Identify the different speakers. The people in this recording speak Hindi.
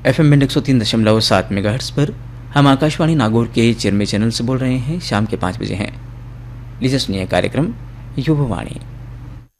Speaker 1: FM बैंड 103.7 मेगाहर्ट्ज पर हम आकाशवाणी नागौर के चिरमे चैनल से बोल रहे हैं। शाम के 5 बजे हैं। लीजिए सुनिए कार्यक्रम युववाणी।